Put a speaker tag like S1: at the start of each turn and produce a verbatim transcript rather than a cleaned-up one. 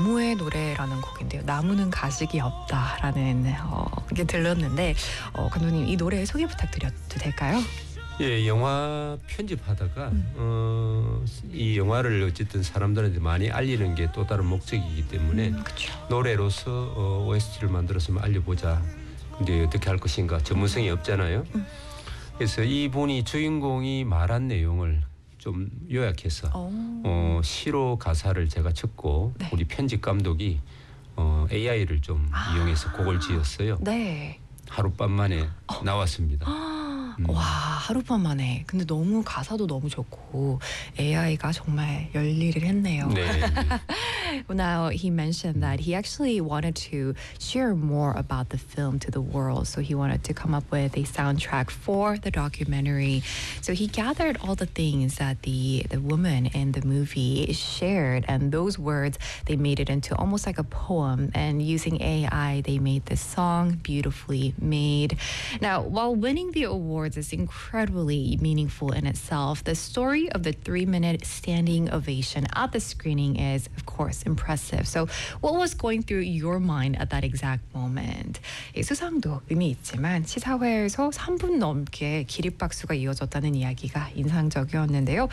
S1: 나무의 노래라는 곡인데요. 나무는 가식이 없다라는 어, 게 들렸는데 어, 감독님 이 노래 소개 부탁드려도 될까요?
S2: 예, 영화 편집하다가 음. 어, 이 영화를 어쨌든 사람들한테 많이 알리는 게 또 다른 목적이기 때문에
S1: 음,
S2: 노래로서 어, 오에스티를 만들어서 알려보자. 근데 어떻게 할 것인가 전문성이 없잖아요.
S1: 음.
S2: 그래서 이분이 주인공이 말한 내용을 좀 요약해서 어, 시로 가사를 제가 쳤고
S1: 네.
S2: 우리 편집 감독이 어, 에이아이를 좀
S1: 아.
S2: 이용해서 곡을 지었어요.
S1: 네.
S2: 하룻밤 만에
S1: 어.
S2: 나왔습니다.
S1: 음. 와, 하룻밤 만에. 근데 너무 가사도 너무 좋고 에이아이가 정말 열일을 했네요.
S2: 네.
S1: Now he mentioned that he actually wanted to share more about the film to the world, so he wanted to come up with a soundtrack for the documentary. So he gathered all the things that the the woman in the movie shared, and those words they made it into almost like a poem. And using A I, they made this song beautifully made. Now, while winning the awards is incredibly meaningful in itself, the story of the three-minute standing ovation at the screening is, of course, impressive. So what was going through your mind at that exact moment? 이 수상도 의미 있지만 시사회에서 삼 분 넘게 기립박수가 이어졌다는 이야기가 인상적이었는데요.